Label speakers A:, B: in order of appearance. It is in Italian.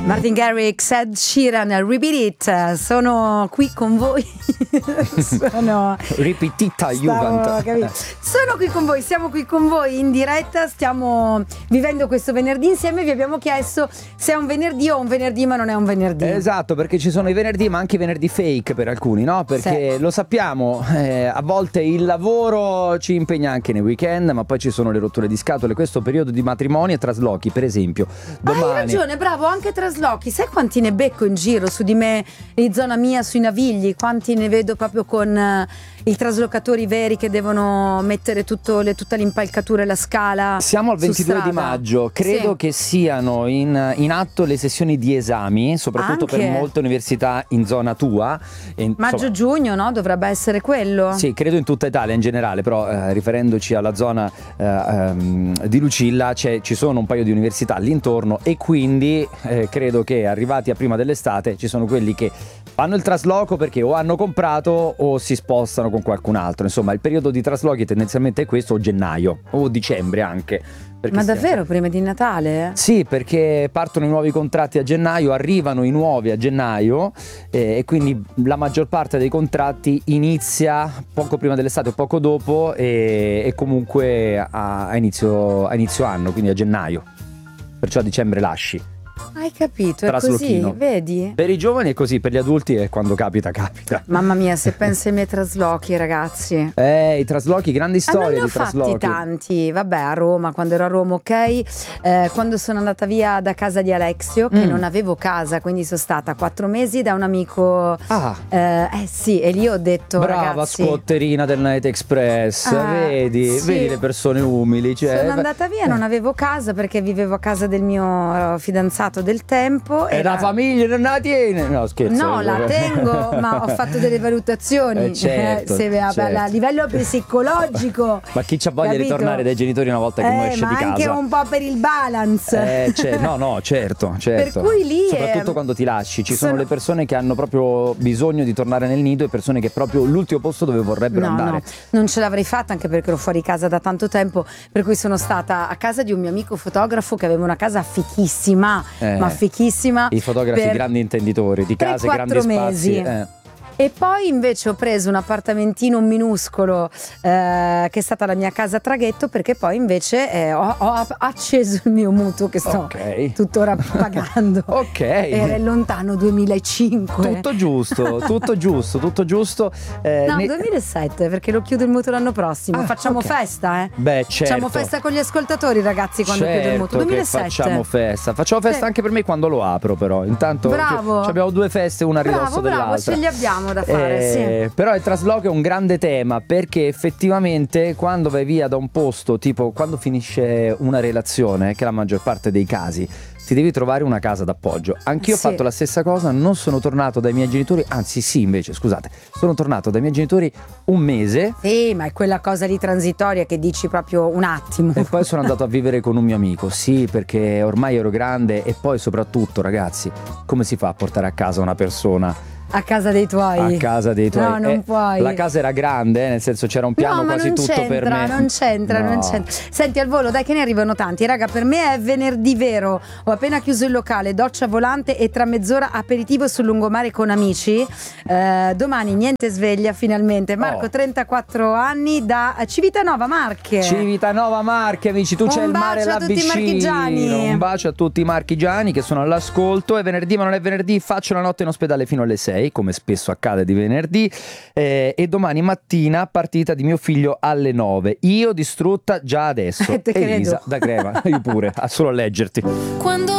A: Martin Garrix, Ed Sheeran, Repeat It. Sono qui con voi.
B: Ripetita Juvent.
A: Sono qui con voi, siamo qui con voi in diretta. Stiamo vivendo questo venerdì insieme. Vi abbiamo chiesto se è un venerdì o un venerdì ma non è un venerdì.
B: Esatto, perché ci sono i venerdì ma anche i venerdì fake per alcuni, no? Perché
A: sì,
B: lo sappiamo, a volte il lavoro ci impegna anche nei weekend, ma poi ci sono le rotture di scatole. Questo periodo di matrimoni e traslochi, per esempio. Domani...
A: Hai ragione, bravo, anche traslochi. Sai quanti ne becco in giro su di me, in zona mia, sui Navigli? Quanti ne vedo proprio con i traslocatori veri che devono mettere tutta l'impalcatura e la scala.
B: Siamo al 22 di maggio, credo che siano in atto le sessioni di esami, soprattutto
A: anche
B: per molte università in zona tua.
A: Maggio-giugno, no? Dovrebbe essere quello.
B: Sì, credo in tutta Italia in generale, però riferendoci alla zona di Lucilla ci sono un paio di università all'intorno e quindi credo che arrivati a prima dell'estate ci sono quelli che fanno il trasloco perché o hanno comprato o si spostano con qualcun altro. Insomma, il periodo di traslochi tendenzialmente è questo, o gennaio o dicembre anche.
A: Ma davvero prima di Natale?
B: Sì, perché partono i nuovi contratti a gennaio, arrivano i nuovi a gennaio e quindi la maggior parte dei contratti inizia poco prima dell'estate o poco dopo e comunque a inizio anno, quindi a gennaio. Perciò a dicembre lasci.
A: Hai capito, è così, vedi?
B: Per i giovani è così, per gli adulti è quando capita.
A: Mamma mia, se pensi ai miei traslochi, ragazzi.
B: I traslochi, grandi storie di traslochi.
A: Ne ho fatti tanti, vabbè, a Roma, quando ero a Roma, ok. Quando sono andata via da casa di Alexio, che non avevo casa, quindi sono stata 4 mesi da un amico. Sì, e lì ho detto,
B: brava,
A: ragazzi,
B: scotterina del Night Express, vedi le persone umili.
A: Sono andata via, non avevo casa perché vivevo a casa del mio fidanzato del tempo.
B: E la famiglia non la tiene? No, scherzo.
A: No, la tengo, ma ho fatto delle valutazioni
B: certo.
A: A livello psicologico.
B: Ma chi c'ha voglia di ritornare dai genitori una volta che uno esce di casa?
A: Ma anche un po' per il balance.
B: No, certo.
A: Per cui lì
B: soprattutto quando ti lasci, ci sono le persone che hanno proprio bisogno di tornare nel nido e persone che proprio l'ultimo posto dove vorrebbero andare.
A: No, non ce l'avrei fatta anche perché ero fuori casa da tanto tempo, per cui sono stata a casa di un mio amico fotografo che aveva una casa fichissima. Ma fichissima.
B: I fotografi grandi intenditori di case, grandi spazi.
A: E poi invece ho preso un appartamentino minuscolo che è stata la mia casa a traghetto, perché poi invece ho acceso il mio mutuo che sto tuttora pagando. Era il lontano 2005.
B: Tutto giusto.
A: No, 2007, perché lo chiudo il mutuo l'anno prossimo. Facciamo festa,
B: Beh, certo.
A: Facciamo festa con gli ascoltatori, ragazzi, quando chiudo il mutuo. 2007.
B: Facciamo festa anche per me quando lo apro, però. Intanto abbiamo 2 feste, una a ridosso dell'altra.
A: Ce li abbiamo da fare,
B: Però il trasloco è un grande tema, perché effettivamente quando vai via da un posto, tipo quando finisce una relazione, che è la maggior parte dei casi, ti devi trovare una casa d'appoggio. Anch'io ho fatto la stessa cosa, non sono tornato dai miei genitori, sono tornato dai miei genitori un mese.
A: Sì, ma è quella cosa lì transitoria che dici proprio un attimo.
B: E poi sono andato a vivere con un mio amico, perché ormai ero grande. E poi soprattutto, ragazzi, come si fa a portare a casa una persona?
A: A casa dei tuoi. No, non puoi.
B: La casa era grande, nel senso c'era un piano quasi tutto per me.
A: Non c'entra. Senti, al volo, dai, che ne arrivano tanti. Raga, per me è venerdì vero. Ho appena chiuso il locale, doccia volante e tra mezz'ora aperitivo sul lungomare con amici. Domani niente sveglia, finalmente. Marco, 34 anni, da Civitanova Marche.
B: Amici, tu c'hai il mare là vicino. Un bacio a tutti i marchigiani che sono all'ascolto. È venerdì, ma non è venerdì, faccio la notte in ospedale fino alle 6, come spesso accade di venerdì, e domani mattina partita di mio figlio alle 9. Io distrutta già adesso.
A: Elisa
B: da Crema, io pure, a solo leggerti.